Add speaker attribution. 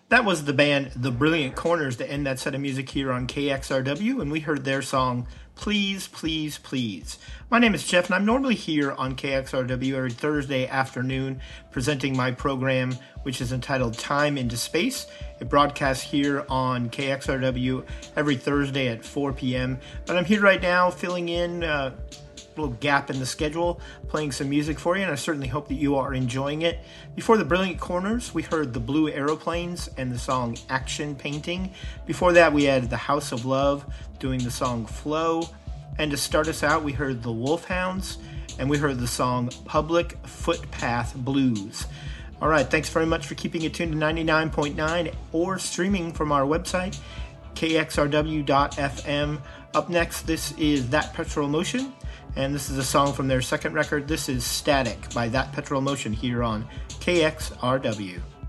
Speaker 1: That was the band The Brilliant Corners to end that set of music here on KXRW, and we heard their song, Please, Please, Please. My name is Jeff, and I'm normally here on KXRW every Thursday afternoon presenting my program, which is entitled Time into Space. It broadcasts here on KXRW every Thursday at 4 p.m., but I'm here right now filling in a little gap in the schedule, playing some music for you, and I certainly hope that you are enjoying it. Before the Brilliant Corners, we heard the Blue Aeroplanes and the song Action Painting. Before that, we had the House of Love doing the song Flow. And to start us out, we heard the Wolfhounds, and we heard the song Public Footpath Blues. All right, thanks very much for keeping it tuned to 99.9 or streaming from our website, kxrw.fm. Up next, this is That Petrol Motion, and this is a song from their second record. This is Static by That Petrol Motion here on KXRW.